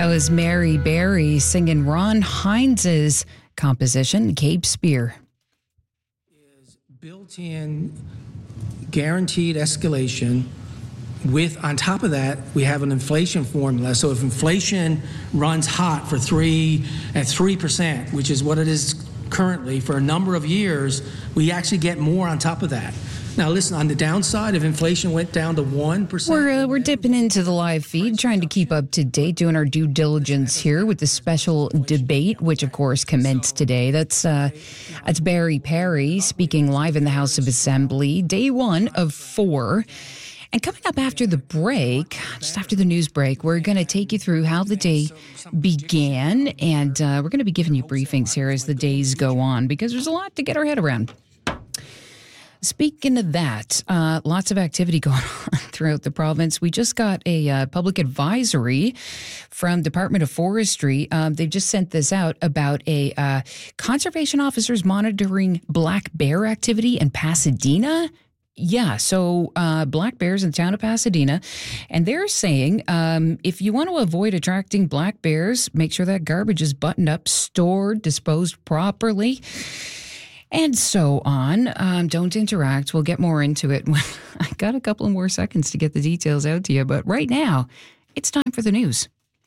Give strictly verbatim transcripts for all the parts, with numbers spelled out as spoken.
That was Mary Berry singing Ron Hines' composition, Cape Spear. Is built-in guaranteed escalation with, on top of that, we have an inflation formula. So if inflation runs hot for three, at three percent, which is what it is currently for a number of years, we actually get more on top of that. Now, listen, on the downside, if inflation went down to one percent... We're, uh, we're dipping into the live feed, trying to keep up to date, doing our due diligence here with the special debate, which, of course, commenced today. That's, uh, that's Barry Perry speaking live in the House of Assembly, day one of four. And coming up after the break, just after the news break, we're going to take you through how the day began, and uh, we're going to be giving you briefings here as the days go on, because there's a lot to get our head around. Speaking of that, uh, lots of activity going on throughout the province. We just got a uh, public advisory from Department of Forestry. Um, they've just sent this out about a uh, conservation officers monitoring black bear activity in Pasadena. Yeah, so uh, black bears in the town of Pasadena, and they're saying um, if you want to avoid attracting black bears, make sure that garbage is buttoned up, stored, disposed properly, and so on. Um, don't interact. We'll get more into it. I got a couple of more seconds to get the details out to you, but right now, it's time for the news.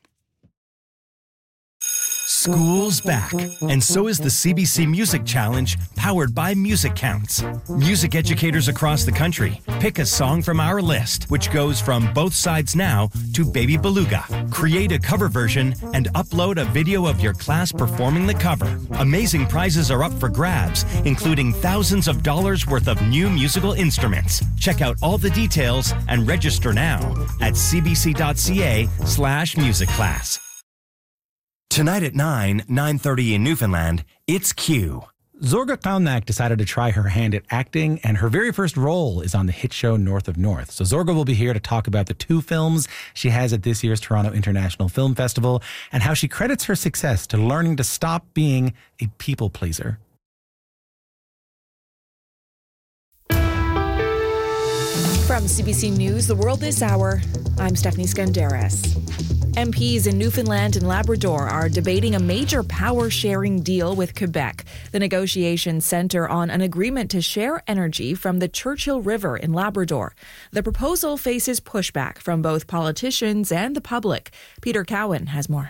School's back, and so is the C B C Music Challenge, powered by Music Counts. Music educators across the country pick a song from our list, which goes from Both Sides Now to Baby Beluga. Create a cover version and upload a video of your class performing the cover. Amazing prizes are up for grabs, including thousands of dollars worth of new musical instruments. Check out all the details and register now at cbc.ca slash music class. Tonight at nine, nine thirty in Newfoundland, it's Q. Zorga Kaunak decided to try her hand at acting, and her very first role is on the hit show North of North. So Zorga will be here to talk about the two films she has at this year's Toronto International Film Festival and how she credits her success to learning to stop being a people pleaser. From C B C News, The World This Hour, I'm Stephanie Skandaris. M Ps in Newfoundland and Labrador are debating a major power-sharing deal with Quebec. The negotiations center on an agreement to share energy from the Churchill River in Labrador. The proposal faces pushback from both politicians and the public. Peter Cowan has more.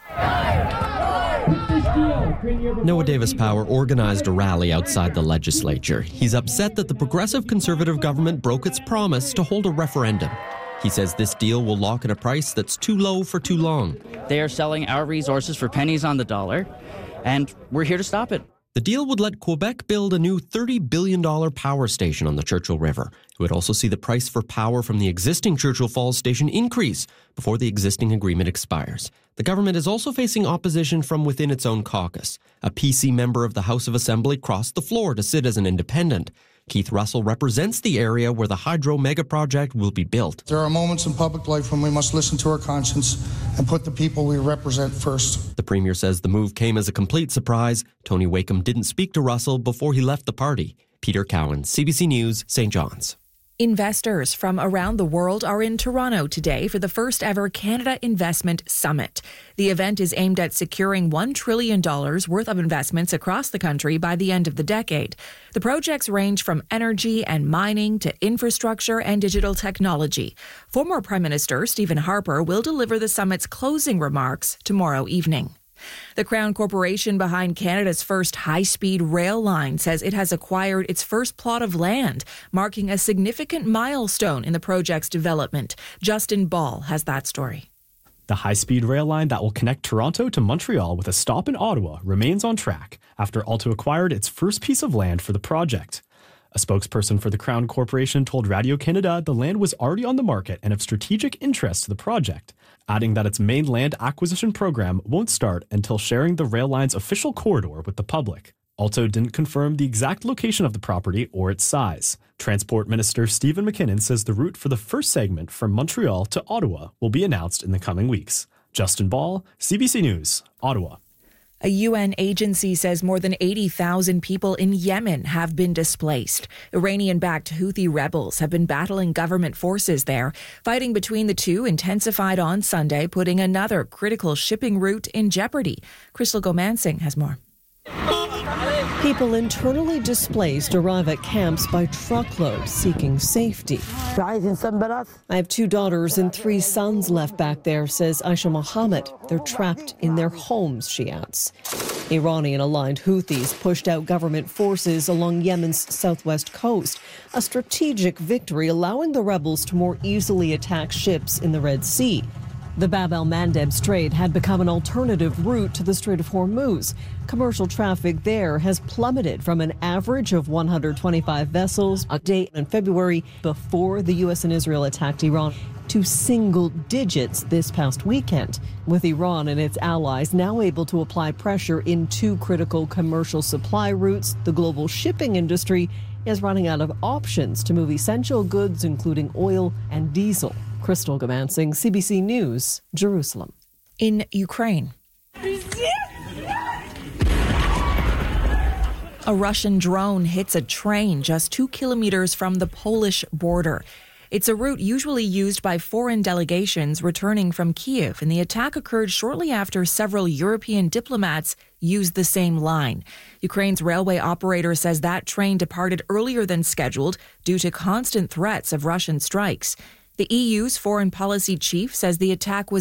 Noah Davis Power organized a rally outside the legislature. He's upset that the Progressive Conservative government broke its promise to hold a referendum. He says this deal will lock in a price that's too low for too long. They are selling our resources for pennies on the dollar, and we're here to stop it. The deal would let Quebec build a new thirty billion dollars power station on the Churchill River. It would also see the price for power from the existing Churchill Falls station increase before the existing agreement expires. The government is also facing opposition from within its own caucus. A P C member of the House of Assembly crossed the floor to sit as an independent. Keith Russell represents the area where the hydro mega project will be built. There are moments in public life when we must listen to our conscience and put the people we represent first. The Premier says the move came as a complete surprise. Tony Wakeham didn't speak to Russell before he left the party. Peter Cowan, C B C News, Saint John's. Investors from around the world are in Toronto today for the first ever Canada Investment Summit. The event is aimed at securing one trillion dollars worth of investments across the country by the end of the decade. The projects range from energy and mining to infrastructure and digital technology. Former Prime Minister Stephen Harper will deliver the summit's closing remarks tomorrow evening. The Crown Corporation behind Canada's first high-speed rail line says it has acquired its first plot of land, marking a significant milestone in the project's development. Justin Ball has that story. The high-speed rail line that will connect Toronto to Montreal with a stop in Ottawa remains on track after Alto acquired its first piece of land for the project. A spokesperson for the Crown Corporation told Radio-Canada the land was already on the market and of strategic interest to the project, adding that its main land acquisition program won't start until sharing the rail line's official corridor with the public. Alto didn't confirm the exact location of the property or its size. Transport Minister Stephen McKinnon says the route for the first segment from Montreal to Ottawa will be announced in the coming weeks. Justin Ball, C B C News, Ottawa. A U N agency says more than eighty thousand people in Yemen have been displaced. Iranian-backed Houthi rebels have been battling government forces there. Fighting between the two intensified on Sunday, putting another critical shipping route in jeopardy. Crystal Gomansing has more. People internally displaced arrive at camps by truckload, seeking safety. I have two daughters and three sons left back there, says Aisha Mohammed. They're trapped in their homes, she adds. Iranian-aligned Houthis pushed out government forces along Yemen's southwest coast, a strategic victory allowing the rebels to more easily attack ships in the Red Sea. The Bab el-Mandeb Strait had become an alternative route to the Strait of Hormuz. Commercial traffic there has plummeted from an average of one hundred twenty-five vessels a day in February before the U S and Israel attacked Iran to single digits this past weekend, with Iran and its allies now able to apply pressure in two critical commercial supply routes. The global shipping industry is running out of options to move essential goods, including oil and diesel. Crystal Gomansing, C B C News, Jerusalem. In Ukraine, a Russian drone hits a train just two kilometers from the Polish border. It's a route usually used by foreign delegations returning from Kyiv, and the attack occurred shortly after several European diplomats used the same line. Ukraine's railway operator says that train departed earlier than scheduled due to constant threats of Russian strikes. The E U's foreign policy chief says the attack was